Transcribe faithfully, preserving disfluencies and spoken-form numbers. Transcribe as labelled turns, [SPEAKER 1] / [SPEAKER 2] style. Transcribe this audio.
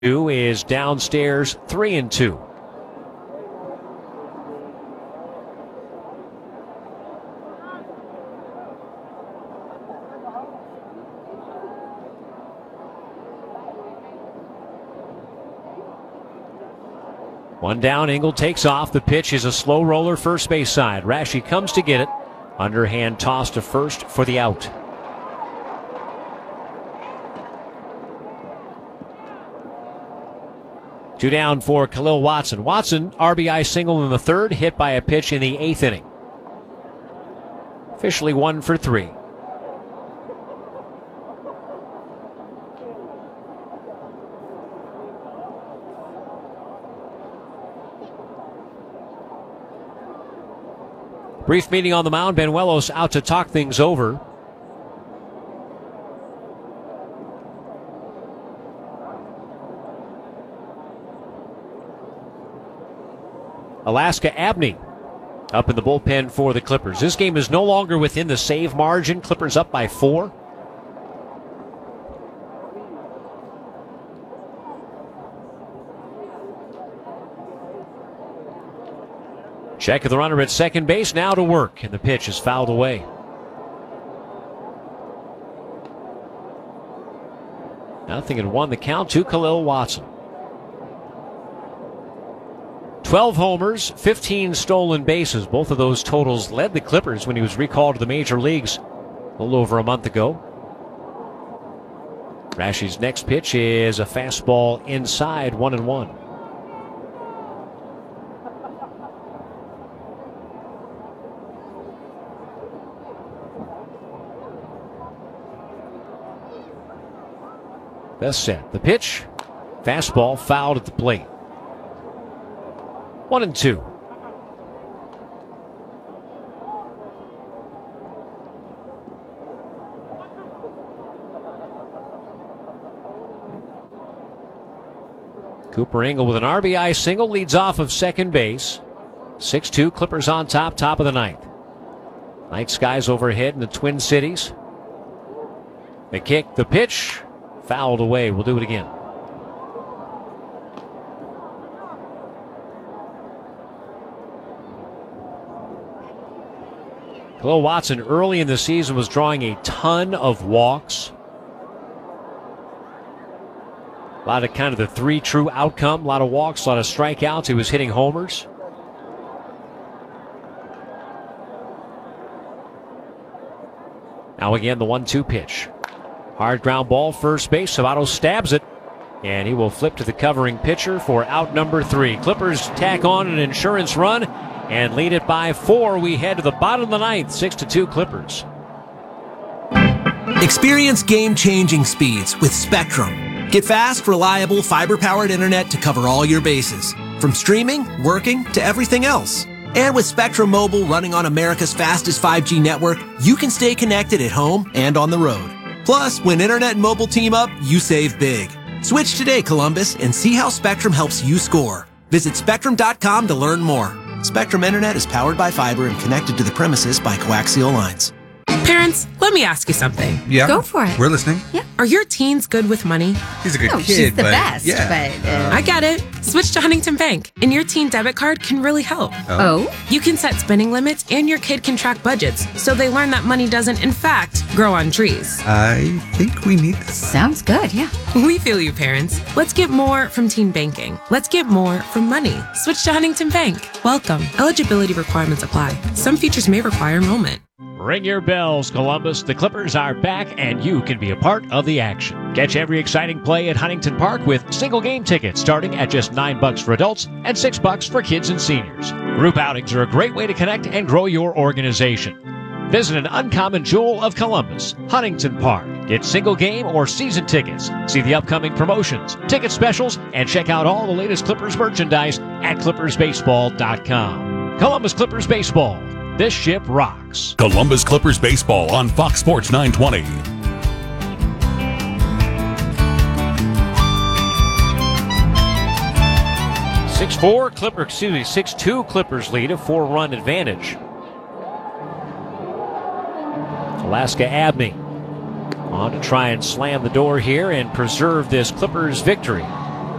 [SPEAKER 1] Two is downstairs, three and two. One down, Engel takes off. The pitch is a slow roller first base side. Rashi comes to get it. Underhand toss to first for the out. Two down for Khalil Watson. Watson, R B I single in the third, hit by a pitch in the eighth inning. Officially one for three. Brief meeting on the mound. Benuelos out to talk things over. Alaska Abney up in the bullpen for the Clippers. This game is no longer within the save margin. Clippers up by four. Check of the runner at second base, now to work, and the pitch is fouled away. Nothing and one the count to Khalil Watson. twelve homers, fifteen stolen bases. Both of those totals led the Clippers when he was recalled to the major leagues a little over a month ago. Rashi's next pitch is a fastball inside, one and one. Best set. The pitch, fastball fouled at the plate. One and two. Cooper Engel with an R B I single leads off of second base. six two, Clippers on top, top of the ninth. Night skies overhead in the Twin Cities. The kick, the pitch, fouled away. We'll do it again. Khalil Watson early in the season was drawing a ton of walks. A lot of kind of the three true outcome. A lot of walks, a lot of strikeouts. He was hitting homers. Now again, the one two pitch. Hard ground ball, first base. Sabato stabs it, and he will flip to the covering pitcher for out number three. Clippers tack on an insurance run and lead it by four. We head to the bottom of the ninth, six to two Clippers.
[SPEAKER 2] Experience game-changing speeds with Spectrum. Get fast, reliable, fiber-powered internet to cover all your bases, from streaming, working, to everything else. And with Spectrum Mobile running on America's fastest five G network, you can stay connected at home and on the road. Plus, when internet and mobile team up, you save big. Switch today, Columbus, and see how Spectrum helps you score. Visit Spectrum dot com to learn more. Spectrum Internet is powered by fiber and connected to the premises by coaxial lines.
[SPEAKER 3] Parents, let me ask you something.
[SPEAKER 4] Yeah.
[SPEAKER 5] Go for it.
[SPEAKER 4] We're listening.
[SPEAKER 5] Yeah.
[SPEAKER 3] Are your teens good with money?
[SPEAKER 4] He's a good
[SPEAKER 5] No,
[SPEAKER 4] kid,
[SPEAKER 5] she's the
[SPEAKER 4] but
[SPEAKER 5] best,
[SPEAKER 4] yeah.
[SPEAKER 5] but, uh,
[SPEAKER 3] I get it. Switch to Huntington Bank, and your teen debit card can really help.
[SPEAKER 5] Oh?
[SPEAKER 3] You can set spending limits, and your kid can track budgets, so they learn that money doesn't, in fact, grow on trees.
[SPEAKER 4] I think we need this.
[SPEAKER 5] Sounds good, yeah.
[SPEAKER 3] We feel you, parents. Let's get more from teen banking. Let's get more from money. Switch to Huntington Bank. Welcome. Eligibility requirements apply. Some features may require enrollment.
[SPEAKER 1] Ring your bells, Columbus. The Clippers are back, and you can be a part of the action. Catch every exciting play at Huntington Park with single game tickets starting at just nine bucks for adults and six bucks for kids and seniors. Group outings are a great way to connect and grow your organization. Visit an uncommon jewel of Columbus, Huntington Park. Get single game or season tickets. See the upcoming promotions, ticket specials, and check out all the latest Clippers merchandise at clippers baseball dot com. Columbus Clippers Baseball. This ship rocks.
[SPEAKER 6] Columbus Clippers Baseball on Fox Sports nine twenty.
[SPEAKER 1] six four Clipper, excuse me, six two Clippers lead, a four-run advantage. Alaska Abney on to try and slam the door here and preserve this Clippers victory.